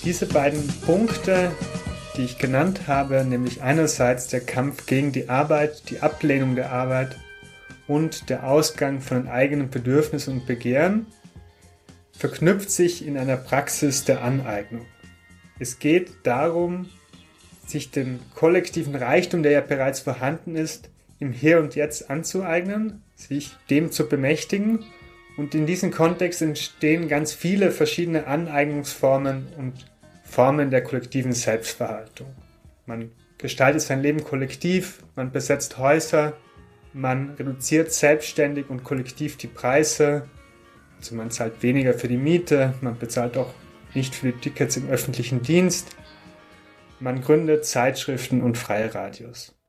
Diese beiden Punkte, die ich genannt habe, nämlich einerseits der Kampf gegen die Arbeit, die Ablehnung der Arbeit und der Ausgang von den eigenen Bedürfnissen und Begehren, verknüpft sich in einer Praxis der Aneignung. Es geht darum, sich den kollektiven Reichtum, der ja bereits vorhanden ist, im Hier und Jetzt anzueignen, sich dem zu bemächtigen. Und in diesem Kontext entstehen ganz viele verschiedene Aneignungsformen und Formen der kollektiven Selbstverhaltung. Man gestaltet sein Leben kollektiv, man besetzt Häuser, man reduziert selbstständig und kollektiv die Preise, also man zahlt weniger für die Miete, man bezahlt auch nicht für die Tickets im öffentlichen Dienst, man gründet Zeitschriften und freie Radios.